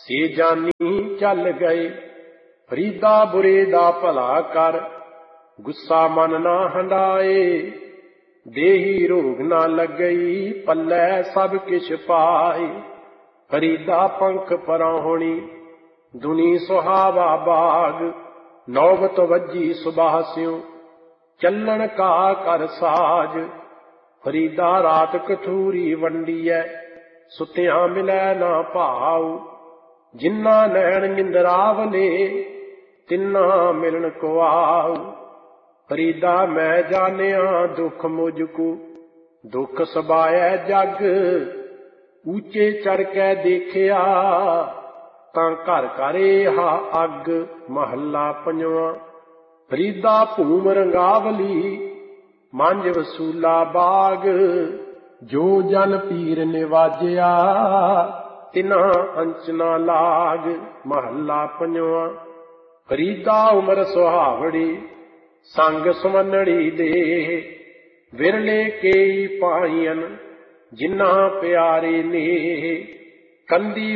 से जानी चल गए। फरीदा बुरे दा भला कर, गुस्सा मन ना हंडाए। देही रोग ना लगई, पल्लै सब किश पाए। फरीदा पंख पराहुणी, दुनी सुहावा बाग। नौबत वज्जी सुबाह स्यों, चलन का कर साज। फरीदा रात कठूरी वंडीऐ, सुत्या मिलै ना भाव। जिन्ना नैण निंदरावले, तिन्ना मिलन को आव। फरीदा मैं जानिया दुख मुझको, दुख सबाया जग। ऊंचे चढ़ के देखिया, तां घर घर हा अग। महला पंजवां। फरीदा भूम रंगावली, मांझ वसूला बाग। जो जन पीर निवाजिया, तिना अंच ना लाग। महला पंजवां। फरीदा उमर सुहावड़ी, संग सुमनड़ी दे। विरले केई पाईयन, जिन्ना प्यारे ने। कंदी